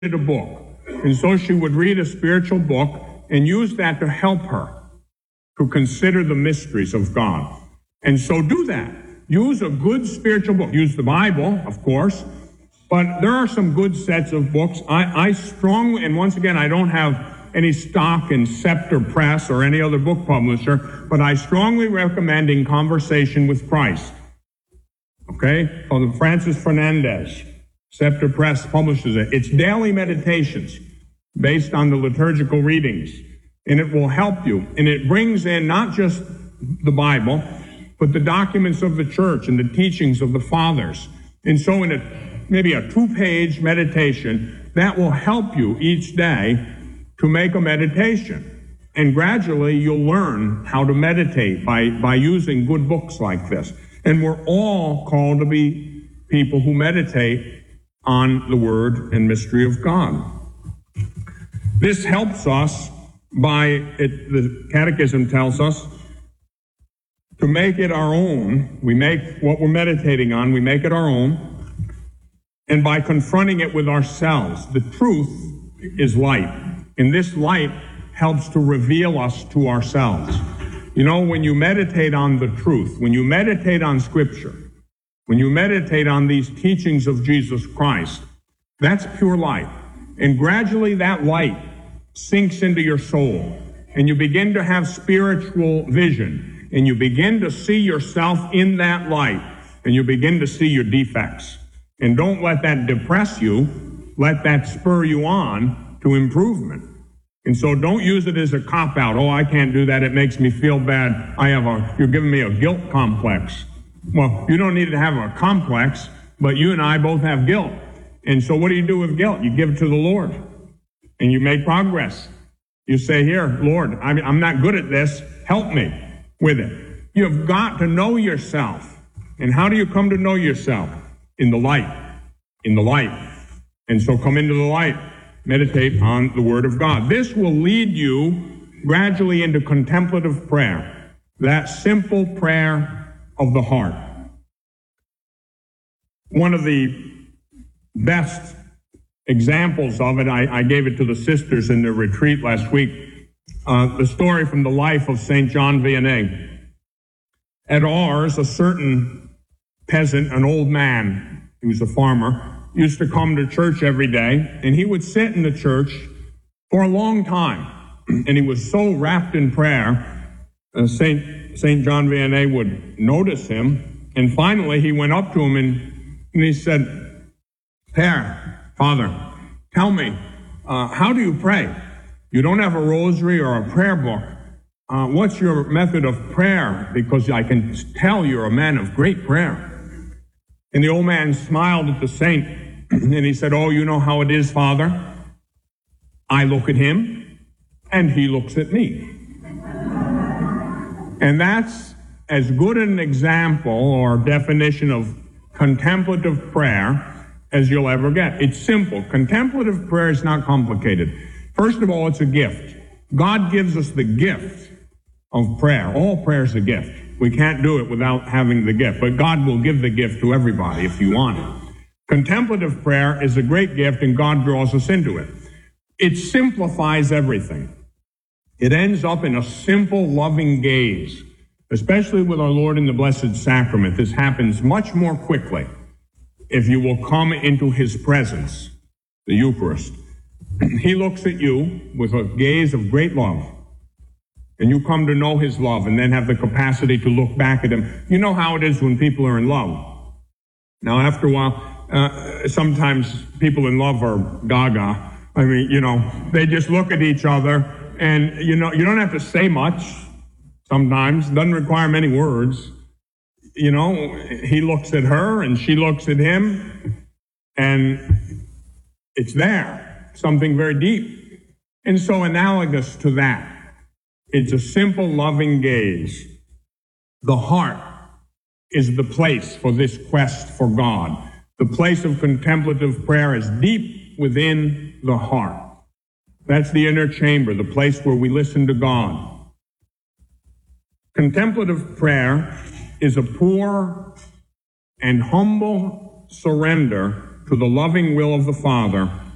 a book. And so she would read a spiritual book and use that to help her to consider the mysteries of God. And so do that. Use a good spiritual book. Use the Bible, of course, but there are some good sets of books. I strongly, and once again, I don't have any stock in Scepter Press or any other book publisher, but I strongly recommend In Conversation with Christ. Okay? Father Francis Fernandez, Scepter Press publishes it. It's daily meditations based on the liturgical readings, and it will help you. And it brings in not just the Bible, but the documents of the church and the teachings of the fathers. And so in maybe a 2-page meditation, that will help you each day to make a meditation. And gradually you'll learn how to meditate by using good books like this. And we're all called to be people who meditate on the Word and mystery of God. This helps us the Catechism tells us, to make it our own. We make what we're meditating on, we make it our own. And by confronting it with ourselves, the truth is light. And this light helps to reveal us to ourselves. You know, when you meditate on the truth, when you meditate on Scripture, when you meditate on these teachings of Jesus Christ, that's pure light. And gradually that light sinks into your soul, and you begin to have spiritual vision, and you begin to see yourself in that light, and you begin to see your defects. And don't let that depress you. Let that spur you on to improvement. And so don't use it as a cop-out. Oh, I can't do that. It makes me feel bad. You're giving me a guilt complex. Well, you don't need to have a complex, but you and I both have guilt. And so what do you do with guilt? You give it to the Lord, and you make progress. You say, here, Lord, I'm not good at this. Help me with it. You've got to know yourself. And how do you come to know yourself? In the light. In the light. And so come into the light. Meditate on the Word of God. This will lead you gradually into contemplative prayer, that simple prayer of the heart. One of the best examples of it, I gave it to the sisters in the retreat last week, the story from the life of St. John Vianney. At Ars, a certain peasant, an old man, he was a farmer, used to come to church every day, and he would sit in the church for a long time. And he was so wrapped in prayer, St. John Vianney would notice him, and finally he went up to him and he said, Father, tell me, how do you pray? You don't have a rosary or a prayer book. What's your method of prayer? Because I can tell you're a man of great prayer. And the old man smiled at the saint, and he said, oh, you know how it is, Father? I look at him, and he looks at me. And that's as good an example or definition of contemplative prayer as you'll ever get. It's simple. Contemplative prayer is not complicated. First of all, it's a gift. God gives us the gift of prayer. All prayer is a gift. We can't do it without having the gift, but God will give the gift to everybody if you want it. Contemplative prayer is a great gift, and God draws us into it. It simplifies everything. It ends up in a simple, loving gaze, especially with our Lord in the Blessed Sacrament. This happens much more quickly if you will come into His presence, the Eucharist. He looks at you with a gaze of great love, and you come to know His love and then have the capacity to look back at Him. You know how it is when people are in love. Now, after a while, sometimes people in love are gaga. I mean, they just look at each other, and, you don't have to say much sometimes. It doesn't require many words. He looks at her, and she looks at him, and it's there, something very deep. And so analogous to that, it's a simple, loving gaze. The heart is the place for this quest for God. The place of contemplative prayer is deep within the heart. That's the inner chamber, the place where we listen to God. Contemplative prayer is a poor and humble surrender to the loving will of the Father